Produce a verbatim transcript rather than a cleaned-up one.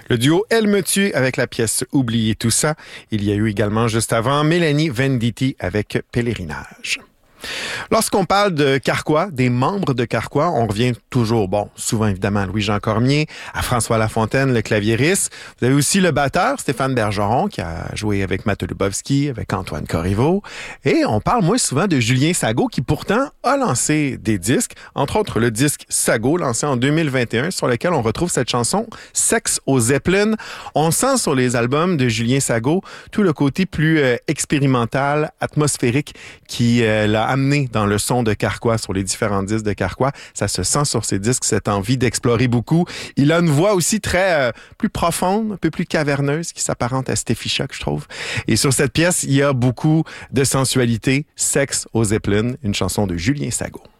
Le duo Elle me tue avec la pièce Oubliez tout ça. Il y a eu également juste avant Mélanie Venditti avec Pèlerinage. Lorsqu'on parle de Carquois, des membres de Carquois, on revient toujours, bon, souvent évidemment à Louis-Jean Cormier, à François Lafontaine, le claviériste. Vous avez aussi le batteur, Stéphane Bergeron, qui a joué avec Matt Lubowski, avec Antoine Corriveau. Et on parle moins souvent de Julien Sago, qui pourtant a lancé des disques, entre autres le disque Sago, lancé en deux mille vingt et un, sur lequel on retrouve cette chanson « Sexe aux Zeppelin ». On sent sur les albums de Julien Sago tout le côté plus euh, expérimental, atmosphérique qui euh, l'a amené dans le son de Carquois, sur les différents disques de Carquois. Ça se sent sur ses disques, cette envie d'explorer beaucoup. Il a une voix aussi très euh, plus profonde, un peu plus caverneuse, qui s'apparente à Steffi Shock, je trouve. Et sur cette pièce, il y a beaucoup de sensualité. Sexe aux Zeppelin, une chanson de Julien Sago.